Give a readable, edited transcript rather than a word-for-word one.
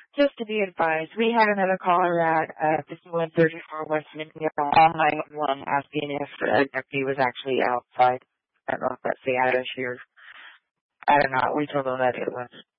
Just to be advised, we had another caller at 5134 West Mineral on 911 asking if a deputy was actually outside. I don't know if that's the address here. I don't know. We told them that it was.